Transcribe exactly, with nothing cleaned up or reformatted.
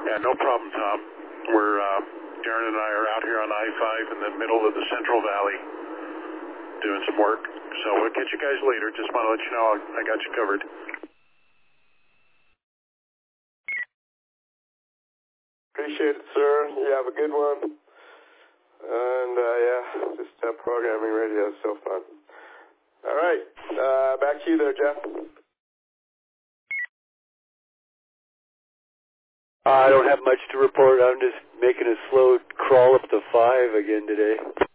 Yeah, no problem, Tom. We're, uh, Darren and I are out here on I five in the middle of the Central Valley doing some work. So we'll catch you guys later. Just want to let you know I got you covered. Appreciate it, sir. You have a good one. And, uh, yeah, just uh, programming radio is so fun. All right. Uh, back to you there, Jeff. I don't have much to report. I'm just making a slow crawl up to five again today.